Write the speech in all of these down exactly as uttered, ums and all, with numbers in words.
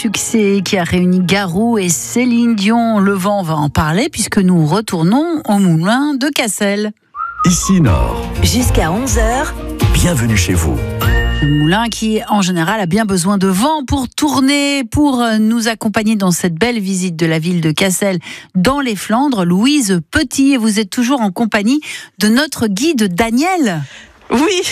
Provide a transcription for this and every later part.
succès qui a réuni Garou et Céline Dion. Le vent, on va en parler puisque nous retournons au moulin de Cassel. Ici Nord. Jusqu'à onze heures. Bienvenue chez vous. Le moulin qui, en général, a bien besoin de vent pour tourner, pour nous accompagner dans cette belle visite de la ville de Cassel dans les Flandres. Louise Petit, et vous êtes toujours en compagnie de notre guide Daniel. Oui,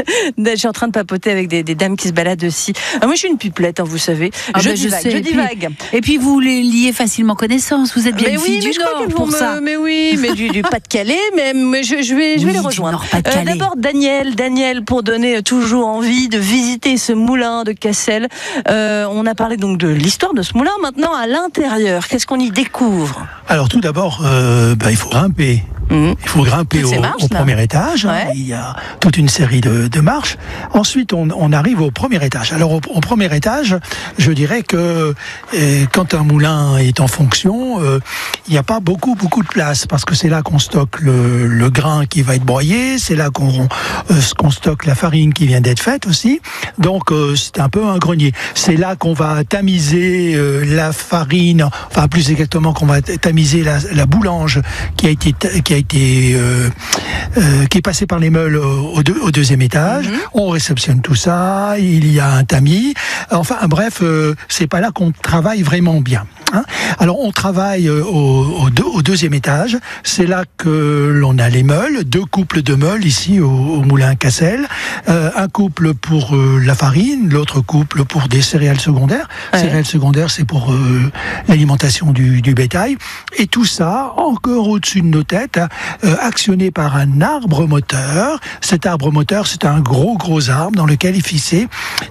je suis en train de papoter avec des, des dames qui se baladent aussi. Ah, moi, je suis une pipelette, hein, vous savez. Ah je ben, divague, je sais. je Et puis, divague. et puis, vous les liez facilement connaissance. Vous êtes bien mais une oui, fille mais du je crois Nord qu'elles pour vont ça. me, mais oui, mais du, du Pas-de-Calais, mais, mais je, je vais, je vais Oui, les du rejoindre. Nord-Pas-de-Calais. Euh, d'abord, Daniel, Daniel, pour donner toujours envie de visiter ce moulin de Cassel. Euh, on a parlé donc de l'histoire de ce moulin. Maintenant, à l'intérieur, qu'est-ce qu'on y découvre? Alors tout d'abord, euh, bah, il faut grimper. Mmh. Il faut grimper au, marches, au premier étage. Ouais. Il y a toute une série de, de marches. Ensuite, on, on arrive au premier étage. Alors, au, au premier étage, je dirais que euh, quand un moulin est en fonction, euh, il n'y a pas beaucoup, beaucoup de place parce que c'est là qu'on stocke le, le grain qui va être broyé, c'est là qu'on euh, qu'on stocke la farine qui vient d'être faite aussi. Donc, euh, c'est un peu un grenier. C'est là qu'on va tamiser euh, la farine, enfin plus exactement qu'on va tamiser la, la boulange qui a été qui a été euh, euh, qui est passée par les meules au, deux, au deuxième étage. Mm-hmm. On réceptionne tout ça, il y a un tamis. Enfin bref, euh, c'est pas là qu'on travaille vraiment bien. Hein. Alors on travaille au, au, deux, au deuxième étage. C'est là que l'on a les meules, deux couples de meules ici au, au moulin Cassel. Euh, un couple pour euh, la farine, l'autre couple pour des céréales secondaires. Ouais. Céréales secondaires, c'est pour euh, l'alimentation du, du bétail. Et tout ça encore au-dessus de nos têtes, euh, actionné par un arbre moteur. Cet arbre moteur, c'est un gros gros arbre dans lequel est fixé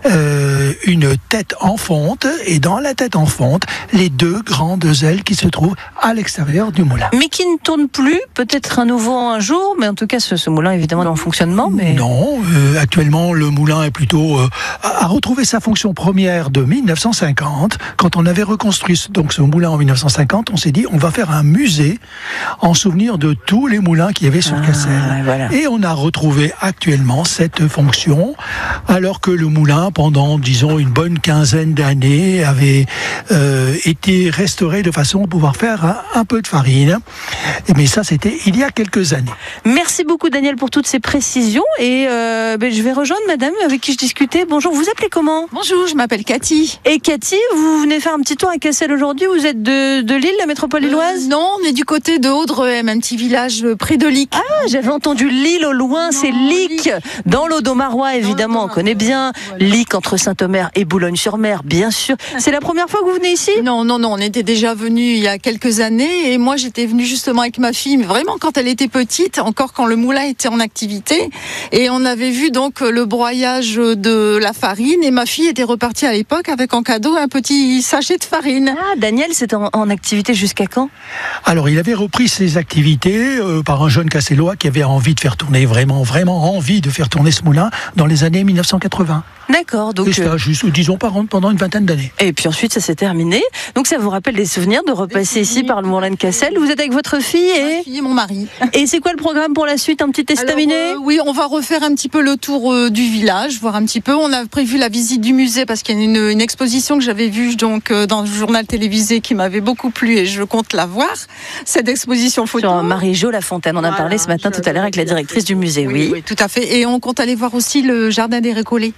euh, une tête en fonte, et dans la tête en fonte, les deux grandes ailes qui se trouvent à l'extérieur du moulin. Mais qui ne tourne plus, peut-être un nouveau un jour, mais en tout cas ce, ce moulin évidemment en fonctionnement. Mais... Non, euh, actuellement le moulin est plutôt euh, a retrouvé sa fonction première de mille neuf cent cinquante. Quand on avait reconstruit donc ce moulin en mille neuf cent cinquante, on s'est dit on va faire un musée en souvenir de tous les moulins qu'il y avait sur ah, Cassel. Voilà. Et on a retrouvé actuellement cette fonction, alors que le moulin, pendant, disons, une bonne quinzaine d'années, avait euh, été restauré de façon à pouvoir faire un, un peu de farine. Mais ça, c'était il y a quelques années. Merci beaucoup, Daniel, pour toutes ces précisions. Et euh, ben, je vais rejoindre madame avec qui je discutais. Bonjour, vous vous appelez comment? Bonjour, je m'appelle Cathy. Et Cathy, vous venez faire un petit tour à Cassel aujourd'hui. Vous êtes de, de Lille, la métropole lilloise? euh, Non, on est du côté de Audrehem, un petit village près de Lic. Ah, j'avais entendu Lille au loin, c'est Lic, dans l'Audomarois, évidemment, on connaît bien. Voilà. Lic entre Saint-Omer et Boulogne-sur-Mer, bien sûr. C'est la première fois que vous venez ici? Non, non, non, on était déjà venus il y a quelques années, et moi j'étais venue justement avec ma fille, mais vraiment quand elle était petite, encore quand le moulin était en activité, et on avait vu donc le broyage de la farine, et ma fille était repartie à l'époque avec en cadeau un petit sachet de farine. Ah, Daniel, c'était en, en activité jusqu'à quand? Alors, il avait repris ses activités euh, par un jeune cassellois qui avait envie de faire tourner, vraiment, vraiment envie de faire tourner ce moulin dans les années mille neuf cent quatre-vingts. D'accord. Donc, et ça, juste, disons, pendant une vingtaine d'années. Et puis ensuite, ça s'est terminé. Donc, ça vous rappelle des souvenirs de repasser ici par le moulin de Cassel. Vous êtes avec votre fille et... Ma fille et mon mari. Et c'est quoi le programme pour la suite? Un petit estaminet? euh, Oui, on va refaire un petit peu le tour euh, du village, voir un petit peu. On a prévu la visite du musée parce qu'il y a une, une exposition que j'avais vue donc, euh, dans le journal télévisé qui m'avait beaucoup plu et je compte la voir. Cette exposition photo. Sur Marie-Jo Lafontaine. On en a voilà, parlé ce matin tout à l'heure avec la directrice du musée. Oui, oui, oui, tout à fait. Et on compte aller voir aussi le jardin des récollets.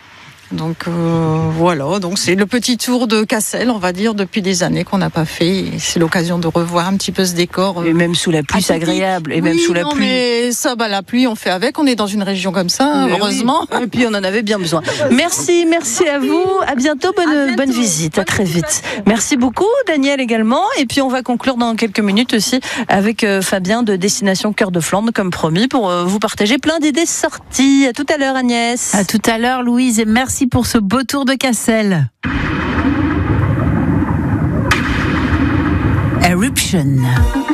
Donc euh, voilà, donc c'est le petit tour de Cassel, on va dire, depuis des années qu'on n'a pas fait. Et c'est l'occasion de revoir un petit peu ce décor. Et même sous la pluie, c'est agréable. Et oui, même sous la non, pluie. Mais ça, bah, la pluie, on fait avec. On est dans une région comme ça, mais heureusement. Oui. Et puis on en avait bien besoin. Merci, merci à vous. À bientôt, bonne, à bientôt. bonne visite. À très vite. Merci beaucoup, Daniel également. Et puis on va conclure dans quelques minutes aussi avec euh, Fabien de Destination Cœur de Flandre, comme promis, pour euh, vous partager plein d'idées sorties. À tout à l'heure, Agnès. À tout à l'heure, Louise, et merci pour ce beau tour de Cassel. Eruption.